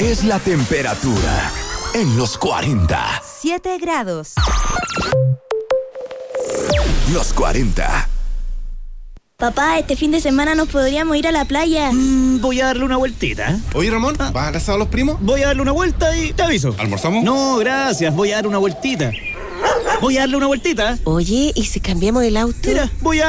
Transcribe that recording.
es la temperatura en los 40. 7 grados. Los 40. Papá, este fin de semana nos podríamos ir a la playa. Voy a darle una vueltita. Oye, Ramón, ¿vas a casar a los primos? Voy a darle una vuelta y te aviso. ¿Almorzamos? No, gracias, voy a dar una vueltita. Voy a darle una vueltita. Oye, ¿y si cambiamos el auto? Mira, voy a